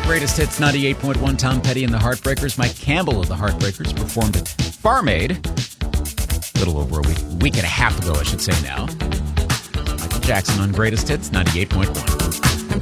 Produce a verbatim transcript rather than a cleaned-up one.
Greatest Hits ninety-eight point one. Tom Petty and the Heartbreakers. Mike Campbell of the Heartbreakers performed at Farm Aid a little over a week, week and a half ago, I should say now. Michael Jackson on Greatest Hits ninety-eight point one.